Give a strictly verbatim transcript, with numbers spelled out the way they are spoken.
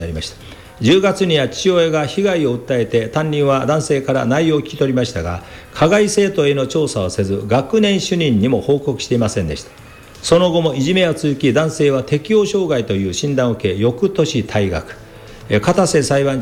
なりました。じゅうがつには父親が被害を訴えて、担任は男性から内容を聞き取りましたが、加害生徒への調査をせず、学年主任にも報告していませんでした。その後もいじめは続き、男性は適応障害という診断を受け、翌年退学。片瀬裁判